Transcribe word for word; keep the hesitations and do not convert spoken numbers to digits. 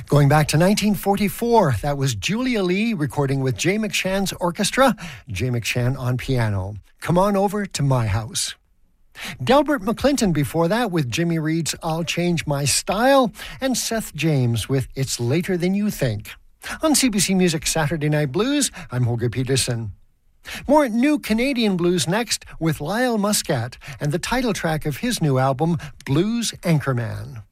Going back to nineteen forty-four, that was Julia Lee recording with Jay McShann's orchestra, Jay McShann on piano. Come On Over to My House. Delbert McClinton before that with Jimmy Reed's I'll Change My Style, and Seth James with It's Later Than You Think. On C B C Music Saturday Night Blues, I'm Holger Peterson. More new Canadian blues next with Lyle Muscat and the title track of his new album, Blues Anchorman.